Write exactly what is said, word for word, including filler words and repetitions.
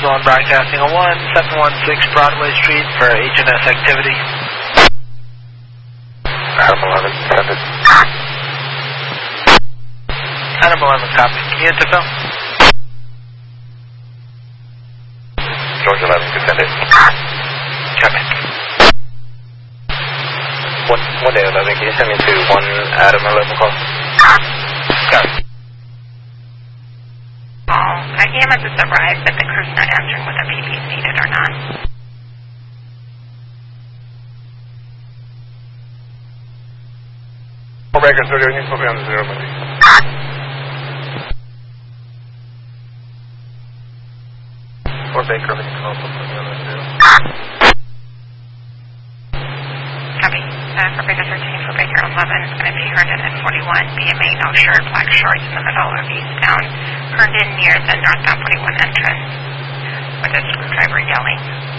Civil and Broadcasting on one seven one six Broadway Street for H N S activity. Adam eleven, send it. Adam eleven, copy. Can you hit the film? George eleven, can send it. Copy. One, one day eleven, can you send me to one Adam eleven call? Copy. Oh, uh, E M S has arrived, but the crew's not answering whether P P is needed or not. Breaker thirty, you need to put me on the zero, buddy. Or Baker, we can also put me on the zero. Copy. Uh, for Baker thirteen, for Baker eleven, it's going to be Herndon at forty-one, B M A, no shirt, black shorts in the middle of eastbound, Herndon near the northbound forty-one entrance, with a screwdriver yelling.